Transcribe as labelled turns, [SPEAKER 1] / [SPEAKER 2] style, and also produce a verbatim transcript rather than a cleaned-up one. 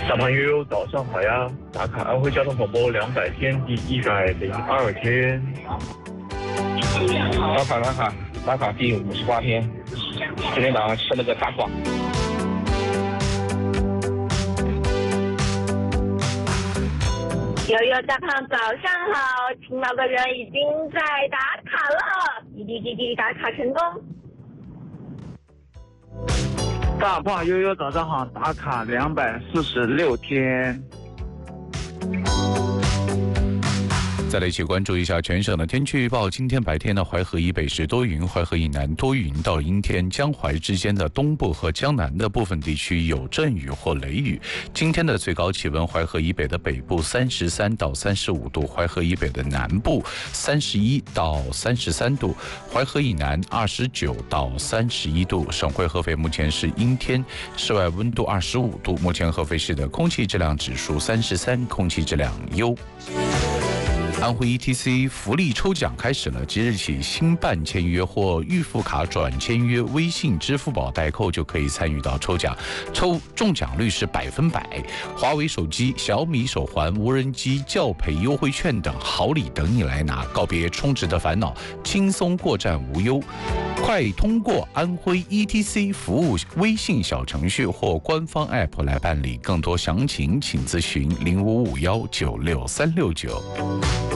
[SPEAKER 1] 大朋友早上好呀！打卡安徽交通广播两百天第一百零二天。
[SPEAKER 2] 打卡打卡打卡第五十八天，今天早上吃了个大瓜。
[SPEAKER 3] 悠悠大胖早上好，勤劳的人已经在打卡了，滴滴滴滴打卡成功。
[SPEAKER 4] 大胖悠悠早上好，打卡两百四十六天。
[SPEAKER 5] 再来一起关注一下全省的天气预报。今天白天呢，淮河以北是多云，淮河以南多云到阴天，江淮之间的东部和江南的部分地区有阵雨或雷雨。今天的最高气温，淮河以北的北部三十三到三十五度，淮河以北的南部三十一到三十三度，淮河以南二十九到三十一度。省会合肥目前是阴天，室外温度二十五度。目前合肥市的空气质量指数三十三，空气质量优。安徽 E T C 福利抽奖开始了，即日起新办签约或预付卡转签约微信、支付宝代扣就可以参与到抽奖，抽中奖率是百分百。华为手机、小米手环、无人机、教培优惠券等好礼等你来拿，告别充值的烦恼，轻松过站无忧。快通过安徽 E T C 服务微信小程序或官方 App 来办理，更多详情请咨询零五五幺九六三六九。